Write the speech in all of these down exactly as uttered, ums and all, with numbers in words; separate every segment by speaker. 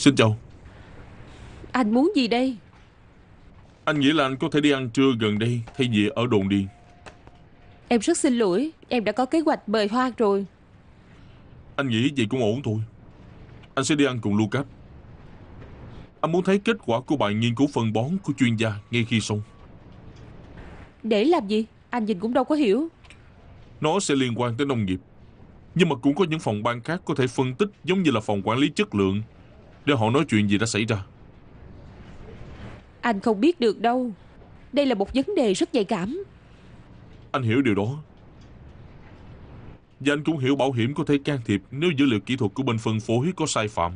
Speaker 1: Xin chào.
Speaker 2: Anh muốn gì đây?
Speaker 1: Anh nghĩ là anh có thể đi ăn trưa gần đây thay vì ở đồn điền.
Speaker 2: Em rất xin lỗi, em đã có kế hoạch mời Hoan rồi.
Speaker 1: Anh nghĩ vậy cũng ổn thôi. Anh sẽ đi ăn cùng Lucas. Anh muốn thấy kết quả của bài nghiên cứu phân bón của chuyên gia ngay khi xong.
Speaker 2: Để làm gì? Anh nhìn cũng đâu có hiểu.
Speaker 1: Nó sẽ liên quan tới nông nghiệp, nhưng mà cũng có những phòng ban khác có thể phân tích, giống như là phòng quản lý chất lượng, để họ nói chuyện gì đã xảy ra.
Speaker 2: Anh không biết được đâu. Đây là một vấn đề rất nhạy cảm.
Speaker 1: Anh hiểu điều đó. Và anh cũng hiểu bảo hiểm có thể can thiệp nếu dữ liệu kỹ thuật của bên phân phối có sai phạm.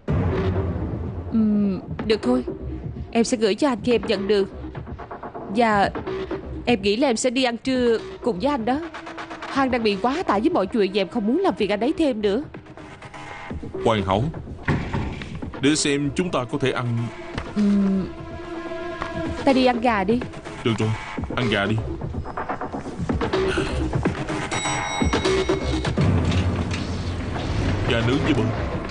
Speaker 2: Ừm, được thôi. Em sẽ gửi cho anh khi em nhận được. Và em nghĩ là em sẽ đi ăn trưa cùng với anh đó. Hoan đang bị quá tải với mọi chuyện và em không muốn làm việc anh ấy thêm nữa.
Speaker 1: Hoàn hảo. Để xem chúng ta có thể ăn.
Speaker 2: Ừm, Ta đi ăn gà đi.
Speaker 1: Được rồi, ăn gà đi. Gà nướng với bơ.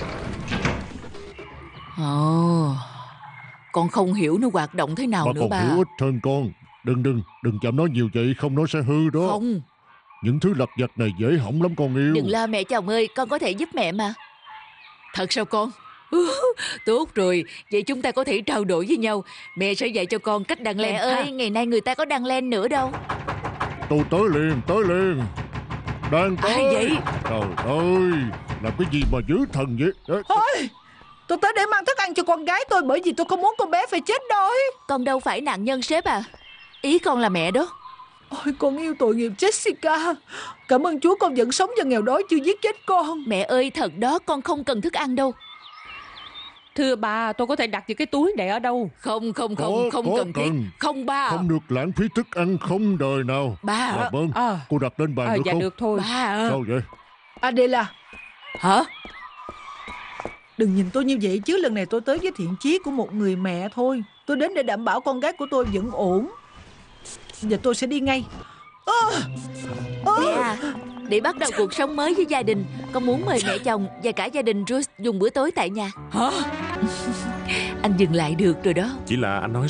Speaker 3: Ồ, con không hiểu nó hoạt động thế nào
Speaker 4: Bà
Speaker 3: nữa
Speaker 4: còn
Speaker 3: ba.
Speaker 4: hiểu ít hơn con. Đừng đừng, đừng chạm nói nhiều vậy, không nó sẽ hư đó.
Speaker 3: Không,
Speaker 4: Những thứ lặt vặt này dễ hỏng lắm con yêu.
Speaker 3: đừng lo mẹ chồng ơi, con có thể giúp mẹ mà. Thật sao con? Tốt rồi, vậy chúng ta có thể trao đổi với nhau. Mẹ sẽ dạy cho con cách đăng len.
Speaker 5: Mẹ ơi, ngày nay người ta có đăng len nữa đâu.
Speaker 4: Tôi tới liền, tới liền. Đang tới.
Speaker 3: Ai vậy?
Speaker 4: Trời ơi, làm cái gì mà dữ thần vậy? Đấy.
Speaker 6: Thôi, tôi tới để mang thức ăn cho con gái tôi, bởi vì tôi không muốn con bé phải chết đói.
Speaker 5: Con đâu phải nạn nhân sếp à. Ý con là mẹ đó.
Speaker 6: Ôi, con yêu tội nghiệp Jessica. Cảm ơn Chúa con vẫn sống và nghèo đói chưa giết chết con.
Speaker 5: Mẹ ơi, thật đó, con không cần thức ăn đâu.
Speaker 2: Thưa bà, tôi có thể đặt những cái túi này ở đâu?
Speaker 3: Không, không, không,
Speaker 4: Có,
Speaker 3: không
Speaker 4: có
Speaker 3: cần thiết.
Speaker 4: cần.
Speaker 3: Không ba.
Speaker 4: Không được lãng phí thức ăn không đời nào.
Speaker 3: Ba.
Speaker 4: Làm ơn,
Speaker 2: À.
Speaker 4: cô đặt lên bàn
Speaker 2: À,
Speaker 4: được
Speaker 2: dạ
Speaker 4: không?
Speaker 2: được thôi.
Speaker 3: Ba.
Speaker 4: Sao vậy?
Speaker 6: Adela,
Speaker 3: Hả?
Speaker 6: đừng nhìn tôi như vậy chứ. Lần này tôi tới với thiện chí của một người mẹ thôi. Tôi đến để đảm bảo con gái của tôi vẫn ổn. Giờ tôi sẽ đi ngay. À, à.
Speaker 5: Mẹ à, để bắt đầu cuộc sống mới với gia đình, con muốn mời mẹ chồng và cả gia đình Ruth dùng bữa tối tại nhà.
Speaker 3: Hả?
Speaker 5: Anh dừng lại được rồi đó.
Speaker 7: Chỉ là anh nói